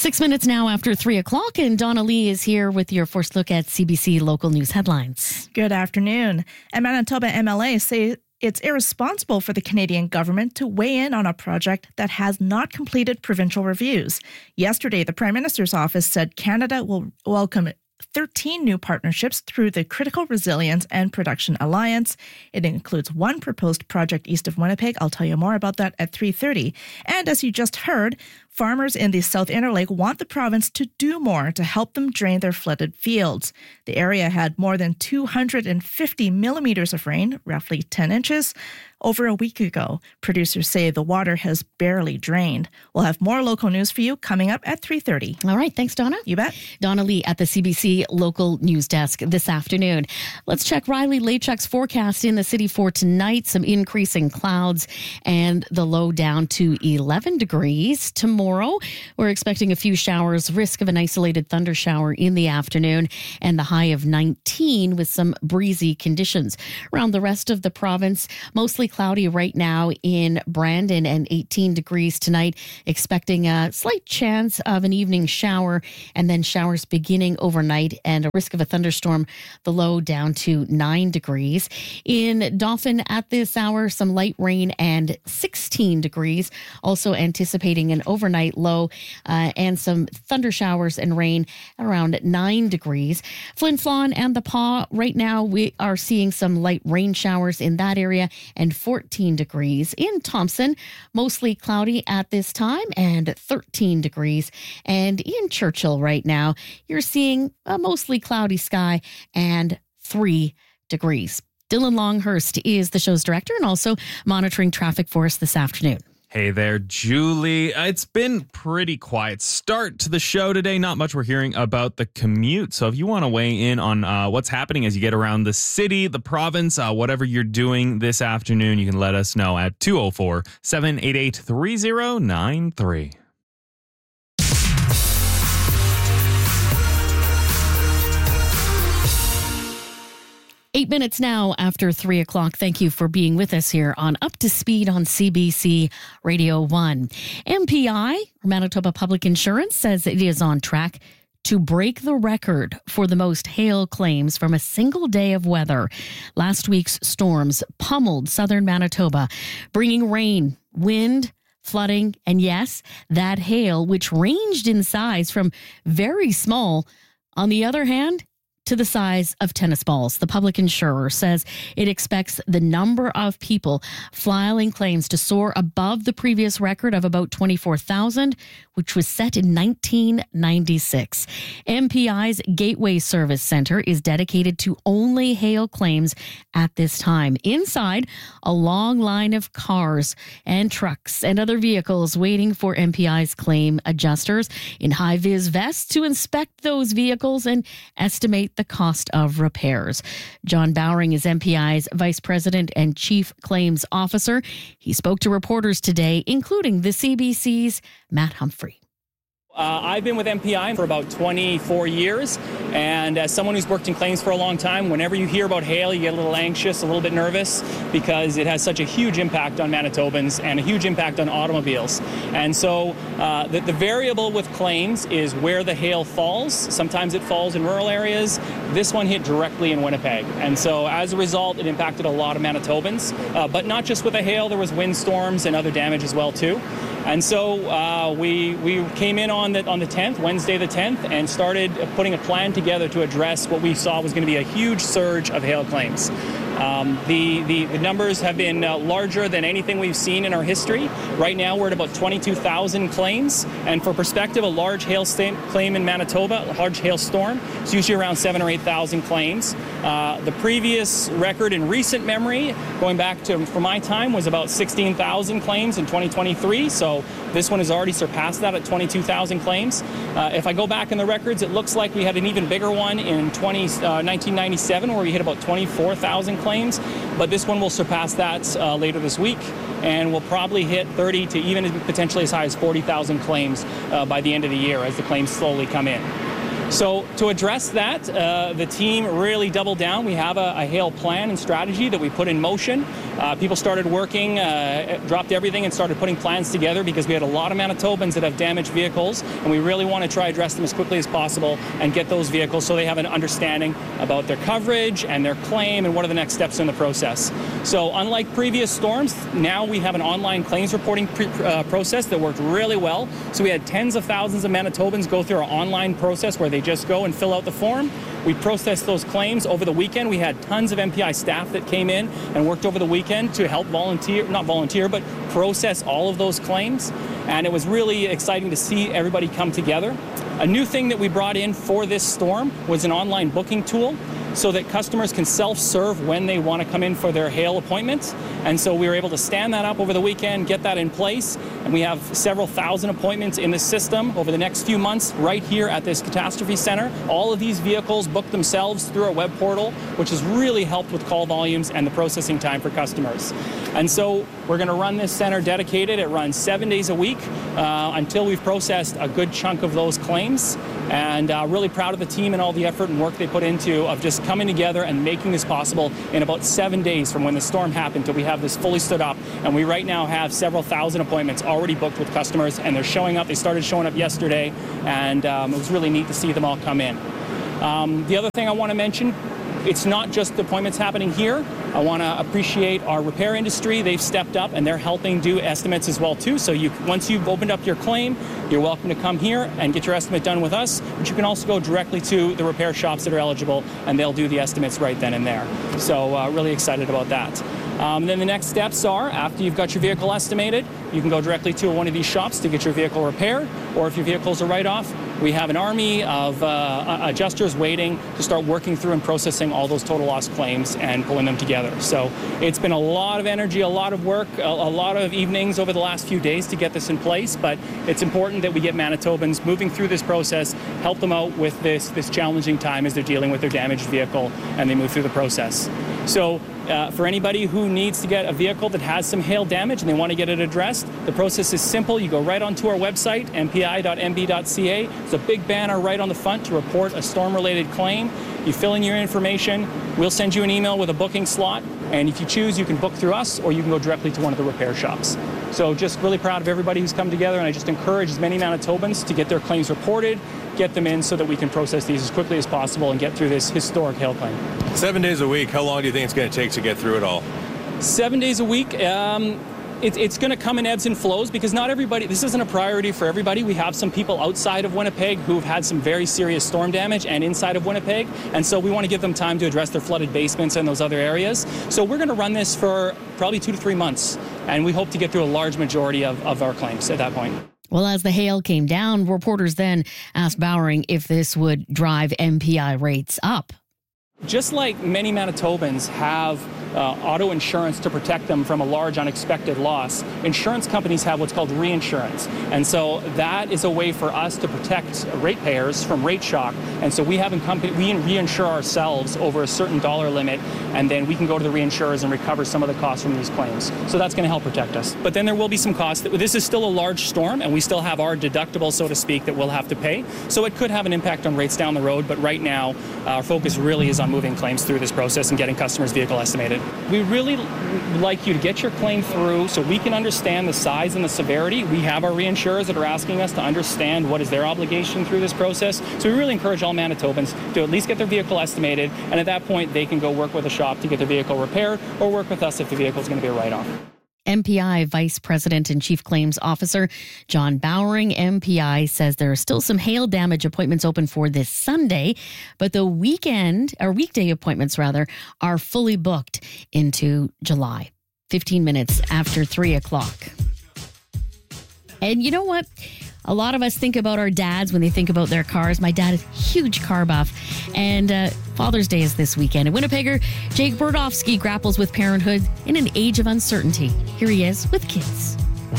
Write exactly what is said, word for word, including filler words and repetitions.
Six minutes now after three o'clock, and Donna Lee is here with your first look at C B C local news headlines. Good afternoon. And Manitoba M L A say it's irresponsible for the Canadian government to weigh in on a project that has not completed provincial reviews. Yesterday, the Prime Minister's office said Canada will welcome thirteen new partnerships through the Critical Resilience and Production Alliance. It includes one proposed project east of Winnipeg. I'll tell you more about that at three thirty. And as you just heard, farmers in the South Interlake want the province to do more to help them drain their flooded fields. The area had more than two hundred fifty millimeters of rain, roughly ten inches, over a week ago. Producers say the water has barely drained. We'll have more local news for you coming up at three thirty. All right. Thanks, Donna. You bet. Donna Lee at the C B C local news desk this afternoon. Let's check Riley Lachuk's forecast in the city for tonight. Some increasing clouds and the low down to eleven degrees. Tomorrow, we're expecting a few showers, risk of an isolated thunder shower in the afternoon, and the high of nineteen with some breezy conditions. Around the rest of the province, mostly cloudy right now in Brandon and eighteen degrees tonight. Expecting a slight chance of an evening shower and then showers beginning overnight and a risk of a thunderstorm, the low down to nine degrees. In Dauphin at this hour, some light rain and sixteen degrees. Also anticipating an overnight low uh, and some thunder showers and rain around nine degrees. Flin Flon and the Paw, right now we are seeing some light rain showers in that area and fourteen degrees. In Thompson, mostly cloudy at this time and thirteen degrees. And in Churchill right now, you're seeing a mostly cloudy sky and three degrees. Dylan Longhurst is the show's director and also monitoring traffic for us this afternoon. Hey there, Julie. It's been pretty quiet start to the show today. Not much we're hearing about the commute. So if you want to weigh in on uh, what's happening as you get around the city, the province, uh, whatever you're doing this afternoon, you can let us know at two oh four, seven eight eight, three oh nine three. Eight minutes now after three o'clock. Thank you for being with us here on Up to Speed on C B C Radio one. M P I, or Manitoba Public Insurance, says it is on track to break the record for the most hail claims from a single day of weather. Last week's storms pummeled southern Manitoba, bringing rain, wind, flooding, and yes, that hail, which ranged in size from very small, on the other hand, to the size of tennis balls. The public insurer says it expects the number of people filing claims to soar above the previous record of about twenty-four thousand, which was set in nineteen ninety-six. M P I's Gateway Service Center is dedicated to only hail claims at this time. Inside, a long line of cars and trucks and other vehicles waiting for M P I's claim adjusters in high-vis vests to inspect those vehicles and estimate the cost of repairs. John Bowring is M P I's Vice President and Chief Claims Officer. He spoke to reporters today, including the C B C's Matt Humphrey. Uh, I've been with M P I for about twenty-four years, and as someone who's worked in claims for a long time, whenever you hear about hail, you get a little anxious, a little bit nervous, because it has such a huge impact on Manitobans and a huge impact on automobiles. And so uh, the, the variable with claims is where the hail falls. Sometimes it falls in rural areas. This one hit directly in Winnipeg. And so as a result, it impacted a lot of Manitobans, uh, but not just with the hail, there was windstorms and other damage as well too. And so uh, we we came in on the on the tenth, Wednesday the tenth, and started putting a plan together to address what we saw was going to be a huge surge of hail claims. Um, the, the the numbers have been uh, larger than anything we've seen in our history. Right now, we're at about twenty-two thousand claims, and for perspective, a large hail st- claim in Manitoba, a large hail storm, is usually around seven or eight thousand claims. Uh, the previous record in recent memory, going back to for my time, was about sixteen thousand claims in twenty twenty-three. So this one has already surpassed that at twenty-two thousand claims. Uh, if I go back in the records, it looks like we had an even bigger one in twenty, uh, nineteen ninety-seven, where we hit about twenty-four thousand claims, but this one will surpass that uh, later this week, and will probably hit thirty to even potentially as high as forty thousand claims uh, by the end of the year as the claims slowly come in. So to address that, uh, the team really doubled down. We have a, a hail plan and strategy that we put in motion. uh, people started working, uh, dropped everything and started putting plans together because we had a lot of Manitobans that have damaged vehicles, and we really want to try to address them as quickly as possible and get those vehicles so they have an understanding about their coverage and their claim and what are the next steps in the process. So unlike previous storms, now we have an online claims reporting pre- uh, process that worked really well. So we had tens of thousands of Manitobans go through our online process where they just go and fill out the form. We processed those claims over the weekend. We had tons of M P I staff that came in and worked over the weekend to help volunteer, not volunteer, but process all of those claims. And it was really exciting to see everybody come together. A new thing that we brought in for this storm was an online booking tool so that customers can self-serve when they want to come in for their hail appointments. And so we were able to stand that up over the weekend, get that in place, and we have several thousand appointments in the system over the next few months right here at this catastrophe center. All of these vehicles book themselves through our web portal, which has really helped with call volumes and the processing time for customers. And so we're going to run this center dedicated. It runs seven days a week uh, until we've processed a good chunk of those claims. And uh, really proud of the team and all the effort and work they put into of just coming together and making this possible in about seven days from when the storm happened till we have this fully stood up. And we right now have several thousand appointments already booked with customers, and they're showing up. They started showing up yesterday, and um, it was really neat to see them all come in. Um, the other thing I want to mention, it's not just the appointments happening here. I want to appreciate our repair industry. They've stepped up and they're helping do estimates as well too. So you, once you've opened up your claim, you're welcome to come here and get your estimate done with us. But you can also go directly to the repair shops that are eligible, and they'll do the estimates right then and there. So uh, really excited about that. Um, then the next steps are, after you've got your vehicle estimated, you can go directly to one of these shops to get your vehicle repaired, or if your vehicle's a write-off, we have an army of uh, adjusters waiting to start working through and processing all those total loss claims and pulling them together. So it's been a lot of energy, a lot of work, a, a lot of evenings over the last few days to get this in place, but it's important that we get Manitobans moving through this process, help them out with this, this challenging time as they're dealing with their damaged vehicle and they move through the process. So uh, for anybody who needs to get a vehicle that has some hail damage and they want to get it addressed, the process is simple. You go right onto our website, m p i dot m b dot c a. There's a big banner right on the front to report a storm-related claim. You fill in your information. We'll send you an email with a booking slot. And if you choose, you can book through us or you can go directly to one of the repair shops. So just really proud of everybody who's come together, and I just encourage as many Manitobans to get their claims reported, get them in so that we can process these as quickly as possible and get through this historic hail claim. Seven days a week, how long do you think it's going to take to get through it all? Seven days a week, um, it, it's going to come in ebbs and flows because not everybody, this isn't a priority for everybody. We have some people outside of Winnipeg who've had some very serious storm damage and inside of Winnipeg, and so we want to give them time to address their flooded basements and those other areas. So we're going to run this for probably two to three months, and we hope to get through a large majority of, of our claims at that point. Well, as the hail came down, reporters then asked Bowering if this would drive M P I rates up. Just like many Manitobans have uh, auto insurance to protect them from a large unexpected loss, insurance companies have what's called reinsurance. And so that is a way for us to protect ratepayers from rate shock. And so we have in company, we reinsure ourselves over a certain dollar limit, and then we can go to the reinsurers and recover some of the costs from these claims. So that's going to help protect us. But then there will be some costs. This is still a large storm, and we still have our deductible, so to speak, that we'll have to pay. So it could have an impact on rates down the road, but right now our focus really is on moving claims through this process and getting customers' vehicle estimated. We really like you to get your claim through so we can understand the size and the severity. We have our reinsurers that are asking us to understand what is their obligation through this process. So we really encourage all Manitobans to at least get their vehicle estimated, and at that point they can go work with a shop to get their vehicle repaired or work with us if the vehicle is going to be a write-off. M P I Vice President and Chief Claims Officer John Bowering. M P I says there are still some hail damage appointments open for this Sunday, but the weekend, or weekday appointments rather, are fully booked into July. fifteen minutes after three o'clock. And you know what? A lot of us think about our dads when they think about their cars. My dad is a huge car buff. And uh, Father's Day is this weekend. And Winnipegger Jake Berdofsky grapples with parenthood in an age of uncertainty. Here he is with kids.